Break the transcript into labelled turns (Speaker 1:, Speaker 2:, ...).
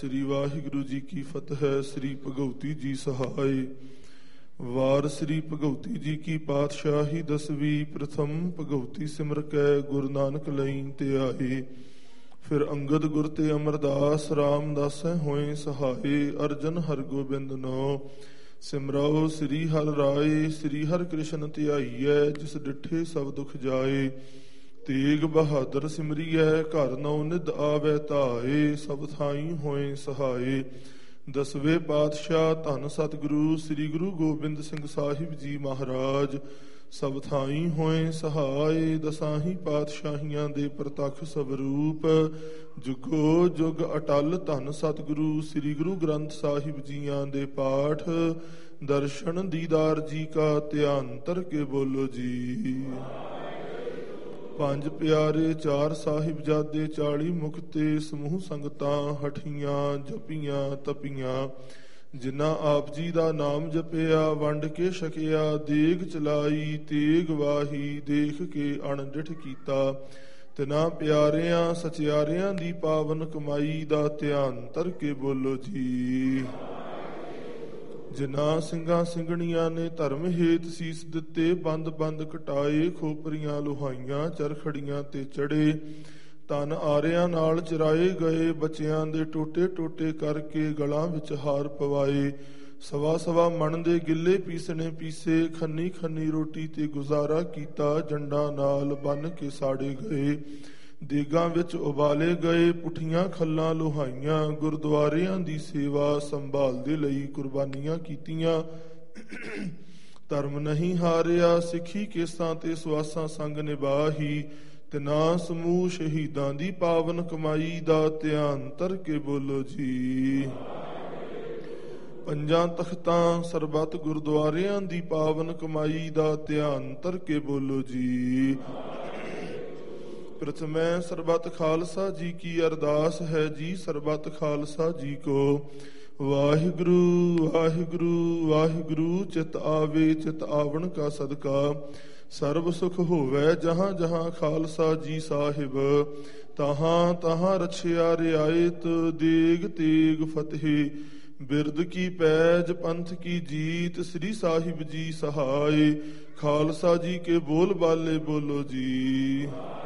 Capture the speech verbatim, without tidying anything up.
Speaker 1: ਸ੍ਰੀ ਵਾਹਿਗੁਰੂ ਜੀ ਕੀ ਫਤਿਹ। ਸ੍ਰੀ ਭਗਉਤੀ ਜੀ ਸਹਾਇ। ਵਾਰ ਸ੍ਰੀ ਭਗਉਤੀ ਜੀ ਕੀ ਪਾਤਸ਼ਾਹੀ ਦਸਵੀਂ। ਪ੍ਰਥਮ ਭਗਉਤੀ ਸਿਮਰ ਕੈ ਗੁਰੂ ਨਾਨਕ ਲਈ ਤੇ ਆਏ। ਫਿਰ ਅੰਗਦ ਗੁਰ ਤੇ ਅਮਰਦਾਸ ਰਾਮਦਾਸੈ ਹੋਏ ਸਹਾਏ। ਅਰਜਨ ਹਰਗੋਬਿੰਦ ਨੋ ਸਿਮਰਾਓ ਸ੍ਰੀ ਹਰਿ ਰਾਏ। ਸ੍ਰੀ ਹਰਿ ਕ੍ਰਿਸ਼ਨ ਧਿਆਈਐ ਜਿਸ ਡਿਠੇ ਸਭ ਦੁਖ ਜਾਏ। ਤੇਗ ਬਹਾਦਰ ਸਿਮਰੀਐ ਘਰ ਨਉ ਨਿਧ ਆਵੈ ਧਾਏ। ਸਭ ਥਾਈ ਹੋਏ ਸਹਾਏ। ਦਸਵੇਂ ਪਾਤਸ਼ਾਹ ਧੰਨ ਸਤਿਗੁਰੂ ਸ੍ਰੀ ਗੁਰੂ ਗੋਬਿੰਦ ਸਿੰਘ ਸਾਹਿਬ ਜੀ ਮਹਾਰਾਜ ਸਭ ਥਾਈ ਹੋਏ ਸਹਾਏ। ਦਸਾਹੀ ਪਾਤਸ਼ਾਹੀਆਂ ਦੇ ਪ੍ਰਤੱਖ ਸਵਰੂਪ ਜੁਗੋ ਜੁਗ ਅਟਲ ਧੰਨ ਸਤਿਗੁਰੂ ਸ੍ਰੀ ਗੁਰੂ ਗ੍ਰੰਥ ਸਾਹਿਬ ਜੀਆਂ ਦੇ ਪਾਠ ਦਰਸ਼ਨ ਦੀਦਾਰ ਜੀ ਕਾ ਧਿਆਨ ਧਰ ਕੇ ਬੋਲੋ ਜੀ। ਪੰਜ ਪਿਆਰੇ ਚਾਰ ਸਾਹਿਬਜ਼ਾਦੇ ਚਾਲੀ ਮੁਕਤੇ ਸਮੂਹ ਸੰਗਤਾਂ ਹਠੀਆਂ ਜਪੀਆਂ ਤਪੀਆਂ। ਜਿਨ੍ਹਾਂ ਆਪ ਜੀ ਦਾ ਨਾਮ ਜਪਿਆ ਵੰਡ ਕੇ ਛਕਿਆ। ਦੇਗ ਚਲਾਈ ਤੇਗ ਵਾਹੀ ਦੇਖ ਕੇ ਅਣਡਿਠ ਕੀਤਾ। ਤਿਨਾਂ ਪਿਆਰਿਆਂ ਸਚਿਆਰਿਆਂ ਦੀ ਪਾਵਨ ਕਮਾਈ ਦਾ ਧਿਆਨ ਧਰ ਕੇ ਬੋਲੋ ਜੀ। ਜਿਨ੍ਹਾਂ ਸਿੰਘਾਂ ਸਿੰਘਣੀਆਂ ਨੇ ਧਰਮ ਹੇਤ ਸੀਸ ਦਿੱਤੇ ਬੰਦ ਬੰਦ ਕਟਾਏ। ਖੋਪਰੀਆਂ ਲੁਹਾਈਆਂ ਚਰਖੜੀਆਂ ਤੇ ਚੜੇ। ਤਨ ਆਰਿਆਂ ਨਾਲ ਚਰਾਏ ਗਏ। ਬੱਚਿਆਂ ਦੇ ਟੋਟੇ ਟੋਟੇ ਕਰਕੇ ਗਲਾਂ ਵਿੱਚ ਹਾਰ ਪਵਾਏ। ਸਵਾ ਸਵਾ ਮਣ ਦੇ ਗਿੱਲੇ ਪੀਸਣੇ ਪੀਸੇ। ਖੰਨੀ ਖੰਨੀ ਰੋਟੀ ਤੇ ਗੁਜ਼ਾਰਾ ਕੀਤਾ। ਜੰਡਾਂ ਨਾਲ ਬੰਨ ਕੇ ਸਾੜੇ ਗਏ। ਦੇਗਾਂ ਵਿੱਚ ਉਬਾਲੇ ਗਏ। ਪੁੱਠੀਆਂ ਖੱਲਾਂ ਲੁਹਾਈਆਂ। ਗੁਰਦੁਆਰਿਆਂ ਦੀ ਸੇਵਾ ਸੰਭਾਲ ਦੇ ਲਈ ਕੁਰਬਾਨੀਆਂ ਕੀਤੀਆਂ। ਧਰਮ ਨਹੀਂ ਹਾਰਿਆ ਸਿੱਖੀ ਕੇਸਾਂ ਤੇ ਸਵਾਸਾਂ ਸੰਗ ਨਿਭਾਹੀ। ਤਿਨਾਂ ਸਮੂਹ ਸ਼ਹੀਦਾਂ ਦੀ ਪਾਵਨ ਕਮਾਈ ਦਾ ਧਿਆਨ ਧਰ ਕੇ ਬੋਲੋ ਜੀ। ਪੰਜਾਂ ਤਖਤਾਂ ਸਰਬੱਤ ਗੁਰਦੁਆਰਿਆਂ ਦੀ ਪਾਵਨ ਕਮਾਈ ਦਾ ਧਿਆਨ ਧਰ ਕੇ ਬੋਲੋ ਜੀ। ਪ੍ਰਥਮੈ ਸਰਬੱਤ ਖਾਲਸਾ ਜੀ ਕੀ ਅਰਦਾਸ ਹੈ ਜੀ। ਸਰਬੱਤ ਖਾਲਸਾ ਜੀ ਕੋ ਵਾਹਿਗੁਰੂ ਵਾਹਿਗੁਰੂ ਵਾਹਿਗੁਰੂ। ਚਿਤ ਆਵੇ ਚਿਤ ਆਵਣ ਕਾ ਸਦਕਾ ਸਰਬ ਸੁਖ ਹੋਵੈ। ਜਹਾਂ ਜਹਾਂ ਖਾਲਸਾ ਜੀ ਸਾਹਿਬ ਤਹਾਂ ਤਹਾਂ ਰਛਿਆ ਰਿਆਇਤ। ਦੇਗ ਤੇਗ ਫਤਿਹ ਬਿਰਦ ਕੀ ਪੈਜ ਪੰਥ ਕੀ ਜੀਤ। ਸ੍ਰੀ ਸਾਹਿਬ ਜੀ ਸਹਾਇ। ਖਾਲਸਾ ਜੀ ਕੇ ਬੋਲ ਬਾਲੇ ਬੋਲੋ ਜੀ।